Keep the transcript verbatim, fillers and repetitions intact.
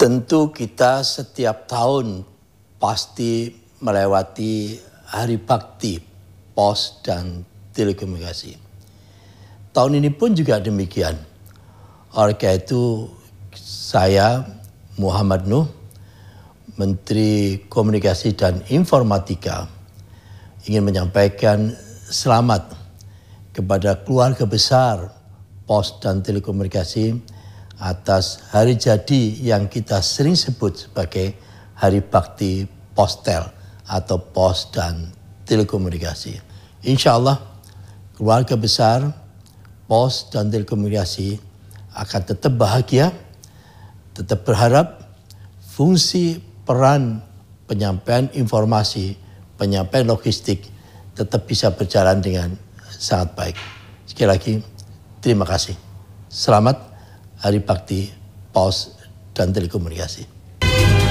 Tentu kita setiap tahun pasti melewati Hari Bakti Pos dan Telekomunikasi. Tahun ini pun juga demikian. Oleh karena itu saya Muhammad Nuh, Menteri Komunikasi dan Informatika, ingin menyampaikan selamat kepada keluarga besar Pos dan Telekomunikasi atas hari jadi yang kita sering sebut sebagai Hari Bakti Postel atau Pos dan Telekomunikasi. Insya Allah keluarga besar Pos dan Telekomunikasi akan tetap bahagia, tetap berharap fungsi peran penyampaian informasi, penyampaian logistik tetap bisa berjalan dengan sangat baik. Sekali lagi, terima kasih. Selamat Hari Bakti Pos dan Telekomunikasi.